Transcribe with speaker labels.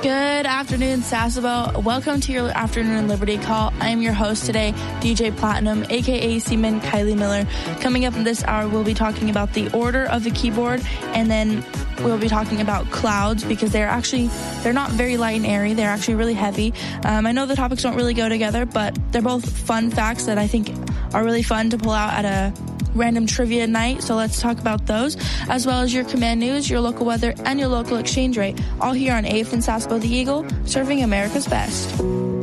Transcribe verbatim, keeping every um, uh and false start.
Speaker 1: Good afternoon, Sasebo. Welcome to your afternoon Liberty Call. I'm your host today, D J Platinum, aka Seaman Kylie Miller. Coming up in this hour, we'll be talking about the order of the keyboard, and then we'll be talking about clouds because they're actually, they're not very light and airy. They're actually really heavy. Um, I know the topics don't really go together, but they're both fun facts that I think are really fun to pull out at a random trivia night, so let's talk about those, as well as your command news, your local weather, and your local exchange rate, all here on A F N Sasebo the Eagle, serving America's best.